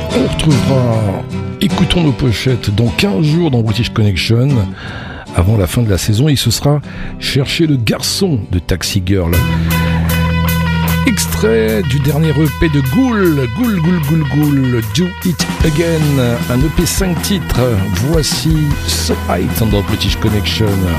On retrouvera Écoutons nos pochettes dans 15 jours dans British Connection. Avant la fin de la saison, et ce sera Chercher le garçon de Taxi Girl. Extrait du dernier EP de Ghoul, Do It Again, un EP 5 titres. Voici So High dans British Connection.